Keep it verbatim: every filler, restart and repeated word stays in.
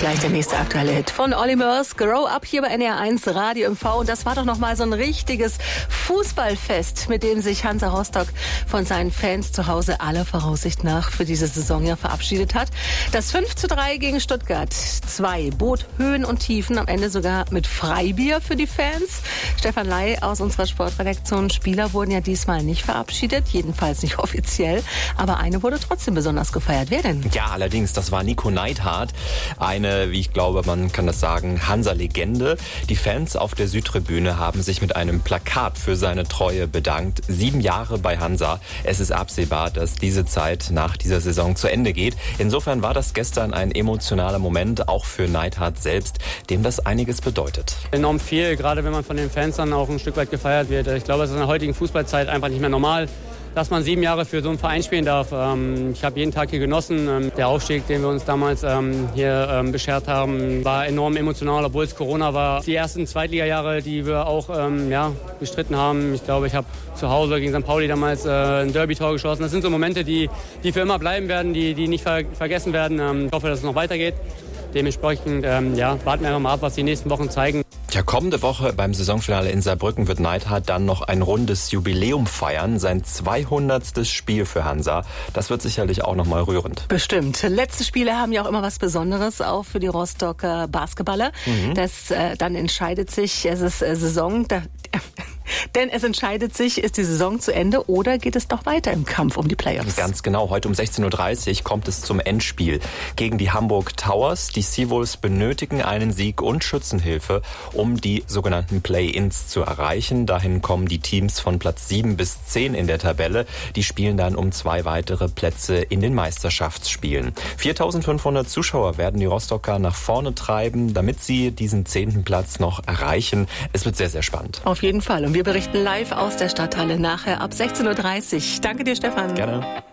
Gleich der nächste aktuelle Hit von Olly Murs, Grow Up, hier bei N R eins Radio M V. Und das war doch nochmal so ein richtiges Fußballfest, mit dem sich Hansa Rostock von seinen Fans zu Hause aller Voraussicht nach für diese Saison ja verabschiedet hat. Das fünf zu drei gegen Stuttgart zwei bot Höhen und Tiefen, am Ende sogar mit Freibier für die Fans. Stefan Ley aus unserer Sportredaktion. Spieler wurden ja diesmal nicht verabschiedet, jedenfalls nicht offiziell. Aber eine wurde trotzdem besonders gefeiert. Wer denn? Ja, allerdings, das war Nico Neidhardt. Eine, wie ich glaube, man kann das sagen, Hansa-Legende. Die Fans auf der Südtribüne haben sich mit einem Plakat für seine Treue bedankt. Sieben Jahre bei Hansa. Es ist absehbar, dass diese Zeit nach dieser Saison zu Ende geht. Insofern war das gestern ein emotionaler Moment, auch für Neidhardt selbst, dem das einiges bedeutet. Enorm viel, gerade wenn man von den Fans dann auch ein Stück weit gefeiert wird. Ich glaube, es ist in der heutigen Fußballzeit einfach nicht mehr normal, dass man sieben Jahre für so einen Verein spielen darf. Ich habe jeden Tag hier genossen. Der Aufstieg, den wir uns damals hier beschert haben, war enorm emotional, obwohl es Corona war. Die ersten Zweitliga-Jahre, die wir auch ja, bestritten haben. Ich glaube, ich habe zu Hause gegen Sankt Pauli damals ein Derby-Tor geschossen. Das sind so Momente, die, die für immer bleiben werden, die, die nicht ver- vergessen werden. Ich hoffe, dass es noch weitergeht. Dementsprechend ja, warten wir einfach mal ab, was die nächsten Wochen zeigen. Ja, kommende Woche beim Saisonfinale in Saarbrücken wird Neidhardt dann noch ein rundes Jubiläum feiern. Sein zweihundertstes Spiel für Hansa. Das wird sicherlich auch noch mal rührend. Bestimmt. Letzte Spiele haben ja auch immer was Besonderes, auch für die Rostocker Basketballer. Mhm. Das äh, dann entscheidet sich, es ist äh, Saison, da, denn es entscheidet sich, ist die Saison zu Ende oder geht es doch weiter im Kampf um die Playoffs? Ganz genau. Heute um sechzehn Uhr dreißig kommt es zum Endspiel gegen die Hamburg Towers. Die Seawolves benötigen einen Sieg und Schützenhilfe, um die sogenannten Play-ins zu erreichen. Dahin kommen die Teams von Platz sieben bis zehn in der Tabelle. Die spielen dann um zwei weitere Plätze in den Meisterschaftsspielen. viertausendfünfhundert Zuschauer werden die Rostocker nach vorne treiben, damit sie diesen zehnten Platz noch erreichen. Es wird sehr, sehr spannend. Auf jeden Fall. Und wir berichten live aus der Stadthalle nachher ab sechzehn Uhr dreißig. Danke dir, Stefan. Gerne.